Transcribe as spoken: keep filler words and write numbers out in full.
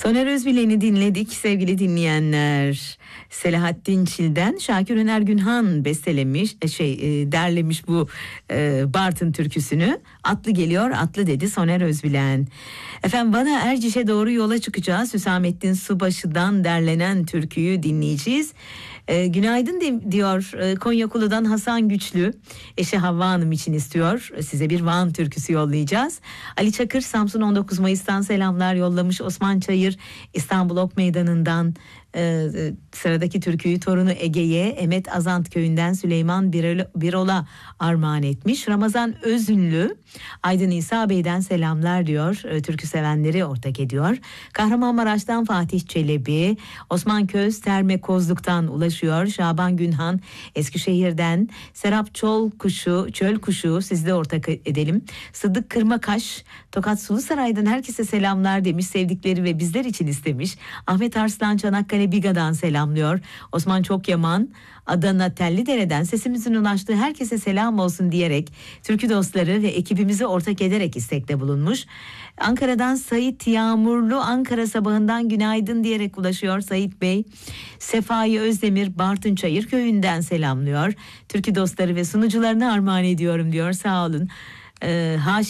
Soner Özbilen'i dinledik sevgili dinleyenler. Selahattin Çil'den Şakir Öner Günhan bestelemiş, şey e, derlemiş bu e, Bartın türküsünü. Atlı geliyor, atlı dedi Soner Özbilen. Efendim Van'a Erciş'e doğru yola çıkacağız. Hüsamettin Subaşı'dan derlenen türküyü dinleyeceğiz. E, günaydın de, diyor e, Konyakulu'dan Hasan Güçlü. Eşi Havva Hanım için istiyor. Size bir Van türküsü yollayacağız. Ali Çakır Samsun on dokuz Mayıs'tan selamlar yollamış. Osman Çayır İstanbul Ok Meydanı'ndan e, sıradaki türküyü torunu Ege'ye, Emet Azant Köyü'nden Süleyman Birol'a armağan etmiş. Ramazan Özünlü Aydın İsa Bey'den selamlar diyor. E, türkü sevenleri ortak ediyor. Kahramanmaraş'tan Fatih Çelebi, Osman Köz Terme Kozluk'tan ulaşıyor. Şaban Günhan Eskişehir'den, Serap Çol Kuşu, Çöl Kuşu sizde ortak edelim. Sıddık Kırmakaş Tokat Sulusaray'dan herkese selamlar demiş. Sevdikleri ve bizler için istemiş. Ahmet Arslan Çanakkale Biga'dan selamlıyor. Osman Çokyaman Adana Tellidere'den sesimizin ulaştığı herkese selam olsun diyerek türkü dostları ve ekibimizi ortak ederek istekte bulunmuş. Ankara'dan Sait Yağmurlu Ankara sabahından günaydın diyerek ulaşıyor Sait Bey. Sefai Özdemir Bartın Çayır Köyü'nden selamlıyor. Türkü dostları ve sunucularına armağan ediyorum diyor. Sağ olun. Ee, Haşim